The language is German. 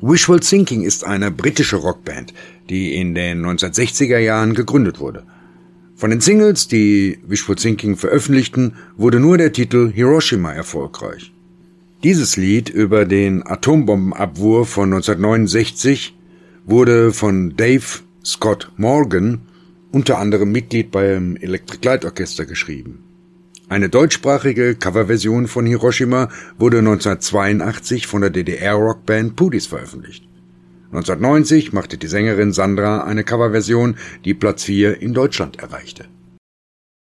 Wishful Thinking ist eine britische Rockband, die in den 1960er Jahren gegründet wurde. Von den Singles, die Wishful Thinking veröffentlichten, wurde nur der Titel Hiroshima erfolgreich. Dieses Lied über den Atombombenabwurf von 1969 wurde von Dave Scott Morgan, unter anderem Mitglied beim Electric Light Orchestra, geschrieben. Eine deutschsprachige Coverversion von Hiroshima wurde 1982 von der DDR-Rockband Pudis veröffentlicht. 1990 machte die Sängerin Sandra eine Coverversion, die Platz 4 in Deutschland erreichte.